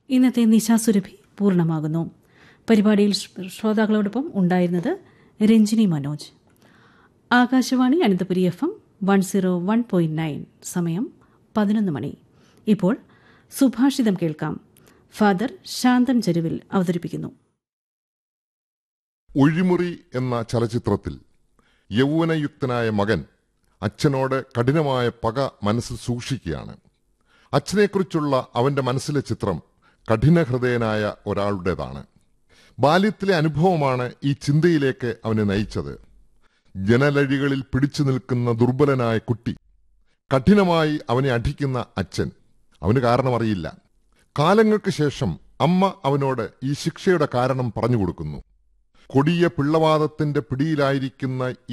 ഇന്നത്തെ നിശാസുരഭി പൂർണ്ണമാകുന്നു. പരിപാടിയിൽ ശ്രോതാക്കളോടൊപ്പം ഉണ്ടായിരുന്നത് രഞ്ജിനി മനോജ്. ആകാശവാണി അനന്തപുരി FM 101.9. സമയം 11 മണി. ഇപ്പോൾ സുഭാഷിതം കേൾക്കാം. ഫാദർ ശാന്തൻ ജരുവിൽ അവതരിപ്പിക്കുന്നു. ഒഴിമുറി എന്ന ചലച്ചിത്രത്തിൽ യൗവനയുക്തനായ മകൻ അച്ഛനോട് കഠിനമായ പക മനസ്സിൽ സൂക്ഷിക്കുകയാണ്. അച്ഛനെക്കുറിച്ചുള്ള അവന്റെ മനസ്സിലെ ചിത്രം കഠിനഹൃദയനായ ഒരാളുടേതാണ്. ബാല്യത്തിലെ അനുഭവമാണ് ഈ ചിന്തയിലേക്ക് അവനെ നയിച്ചത്. ജനലഴികളിൽ പിടിച്ചു നിൽക്കുന്ന ദുർബലനായ കുട്ടി, കഠിനമായി അവനെ അടിക്കുന്ന അച്ഛൻ. അവന് കാരണമറിയില്ല. കാലങ്ങൾക്ക് ശേഷം അമ്മ അവനോട് ഈ ശിക്ഷയുടെ കാരണം പറഞ്ഞു കൊടുക്കുന്നു. കൊടിയ പിള്ളവാദത്തിന്റെ പിടിയിലായിരിക്കുന്ന ഈ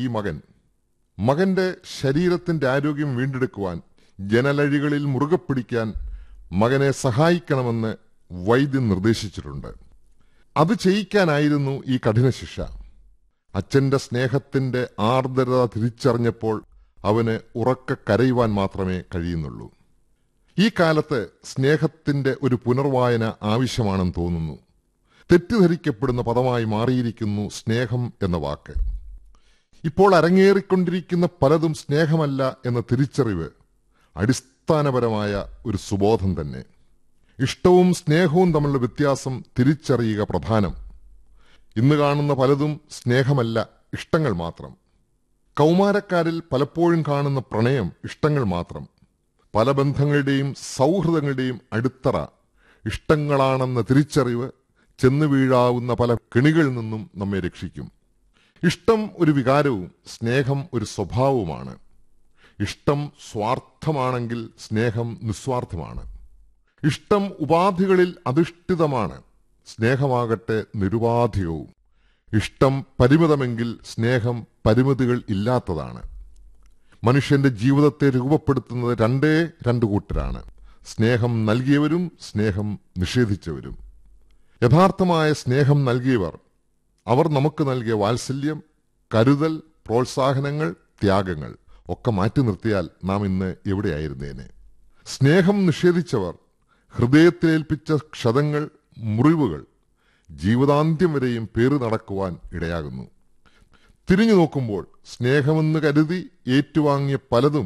മകന്റെ ശരീരത്തിന്റെ ആരോഗ്യം വീണ്ടെടുക്കുവാൻ, ജനലഴികളിൽ മുറുകെ പിടിക്കാൻ മകനെ സഹായിക്കണമെന്ന് വൈദ്യൻ നിർദ്ദേശിച്ചിട്ടുണ്ട്. അത് ചെയ്യിക്കാനായിരുന്നു ഈ കഠിന ശിക്ഷ. അച്ഛന്റെ സ്നേഹത്തിന്റെ ആർദ്രത തിരിച്ചറിഞ്ഞപ്പോൾ അവന് ഉറക്കെ കരയുവാൻ മാത്രമേ കഴിയുന്നുള്ളൂ. ഈ കാലത്ത് സ്നേഹത്തിന്റെ ഒരു പുനർവായന ആവശ്യമാണെന്ന് തോന്നുന്നു. തെറ്റിദ്ധരിക്കപ്പെടുന്ന പദമായി മാറിയിരിക്കുന്നു സ്നേഹം എന്ന വാക്ക്. ഇപ്പോൾ അരങ്ങേറിക്കൊണ്ടിരിക്കുന്ന പലതും സ്നേഹമല്ല എന്ന തിരിച്ചറിവ് അടിസ്ഥാനപരമായ ഒരു സുബോധം തന്നെ. ഇഷ്ടവും സ്നേഹവും തമ്മിലുള്ള വ്യത്യാസം തിരിച്ചറിയുക പ്രധാനം. ഇന്ന് കാണുന്ന പലതും സ്നേഹമല്ല, ഇഷ്ടങ്ങൾ മാത്രം. കൗമാരക്കാരിൽ പലപ്പോഴും കാണുന്ന പ്രണയം ഇഷ്ടങ്ങൾ മാത്രം. പല ബന്ധങ്ങളുടെയും സൗഹൃദങ്ങളുടെയും അടിത്തറ ഇഷ്ടങ്ങളാണെന്ന തിരിച്ചറിവ് ചെന്നു വീഴാവുന്ന പല കെണികളിൽ നിന്നും നമ്മെ രക്ഷിക്കും. ഇഷ്ടം ഒരു വികാരവും സ്നേഹം ഒരു സ്വഭാവവുമാണ്. ഇഷ്ടം സ്വാർത്ഥമാണെങ്കിൽ സ്നേഹം നിസ്വാർത്ഥമാണ്. ഇഷ്ടം ഉപാധികളിൽ അധിഷ്ഠിതമാണ്, സ്നേഹമാകട്ടെ നിരുപാധികവും. ഇഷ്ടം പരിമിതമെങ്കിൽ സ്നേഹം പരിമിതികൾ ഇല്ലാത്തതാണ്. മനുഷ്യന്റെ ജീവിതത്തെ രൂപപ്പെടുത്തുന്നത് രണ്ട് കൂട്ടരാണ്: സ്നേഹം നൽകിയവരും സ്നേഹം നിഷേധിച്ചവരും. യഥാർത്ഥമായ സ്നേഹം നൽകിയവർ, അവർ നമുക്ക് നൽകിയ വാത്സല്യം, കരുതൽ, പ്രോത്സാഹനങ്ങൾ, ത്യാഗങ്ങൾ ഒക്കെ മാറ്റി നിർത്തിയാൽ നാം ഇന്ന് എവിടെയായിരുന്നേനെ? സ്നേഹം നിഷേധിച്ചവർ ഹൃദയത്തിലേൽപ്പിച്ച ക്ഷതങ്ങൾ, മുറിവുകൾ ജീവിതാന്ത്യം വരെയും പേറി നടക്കുവാൻ ഇടയാകുന്നു. തിരിഞ്ഞു നോക്കുമ്പോൾ സ്നേഹമെന്ന് കരുതി ഏറ്റുവാങ്ങിയ പലതും